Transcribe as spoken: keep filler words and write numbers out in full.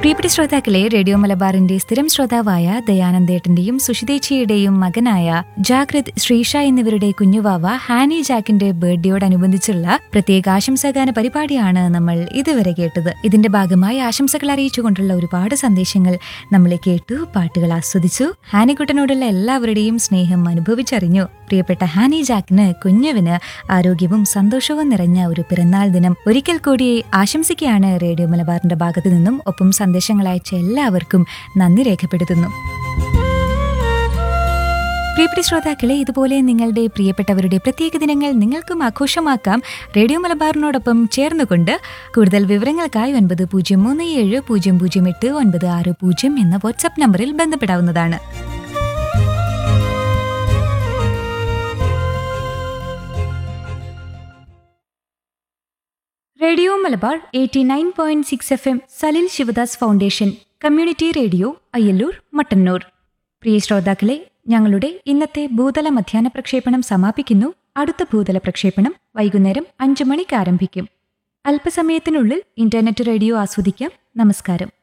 പ്രിയപ്പെട്ട ശ്രോതാക്കളെ, റേഡിയോ മലബാറിന്റെ സ്ഥിരം ശ്രോതാവായ ദയാനന്ദേട്ടന്റെയും സുഷിതേച്ചിയുടെയും മകനായ ജാഗ്രത്, ശ്രീഷ എന്നിവരുടെ കുഞ്ഞുവാവ ഹാനി ജാക്കിന്റെ ബർത്ത്ഡേയോടനുബന്ധിച്ചുള്ള പ്രത്യേക ആശംസാഗാന പരിപാടിയാണ് നമ്മൾ ഇതുവരെ കേട്ടത്. ഇതിന്റെ ഭാഗമായി ആശംസകൾ അറിയിച്ചുകൊണ്ടുള്ള ഒരുപാട് സന്ദേശങ്ങൾ നമ്മൾ കേട്ടു, പാട്ടുകൾ ആസ്വദിച്ചു. ഹാനിക്കുട്ടനോടുള്ള എല്ലാവരുടെയും സ്നേഹം അനുഭവിച്ചറിഞ്ഞു. പ്രിയപ്പെട്ട ഹാനി ജാക്കിന്, കുഞ്ഞുവിന് ആരോഗ്യവും സന്തോഷവും നിറഞ്ഞ ഒരു പിറന്നാൾ ദിനം ഒരിക്കൽ കൂടി ആശംസിക്കുകയാണ് റേഡിയോ മലബാറിന്റെ ഭാഗത്തു നിന്നും. ഒപ്പം സന്ദേശങ്ങൾ അയച്ച എല്ലാവർക്കും നന്ദി രേഖപ്പെടുത്തുന്നു. പ്രിയപ്പെട്ട ശ്രോതാക്കളെ, ഇതുപോലെ നിങ്ങളുടെ പ്രിയപ്പെട്ടവരുടെ പ്രത്യേക ദിനങ്ങൾ നിങ്ങൾക്കും ആഘോഷമാക്കാം റേഡിയോ മലബാറിനോടൊപ്പം ചേർന്നുകൊണ്ട്. കൂടുതൽ വിവരങ്ങൾക്കായി ഒൻപത് പൂജ്യം മൂന്ന് ഏഴ് പൂജ്യം പൂജ്യം എട്ട് ഒൻപത് ആറ് പൂജ്യം എന്ന വാട്സ്ആപ്പ് നമ്പറിൽ ബന്ധപ്പെടാവുന്നതാണ്. Radio Malabar eighty nine point six F M, Salil Sivadas foundation community radio, Ayyallur, Mattannur. പ്രിയ ശ്രോതാക്കളെ, ഞങ്ങളുടെ ഇന്നത്തെ ഭൂതല മധ്യാഹ്ന പ്രക്ഷേപണം സമാപിക്കുന്നു. അടുത്ത ഭൂതല പ്രക്ഷേപണം വൈകുന്നേരം അഞ്ചു മണിക്ക് ആരംഭിക്കും. അല്പസമയത്തിനുള്ളിൽ ഇന്റർനെറ്റ് റേഡിയോ ആസ്വദിക്കാം. നമസ്കാരം.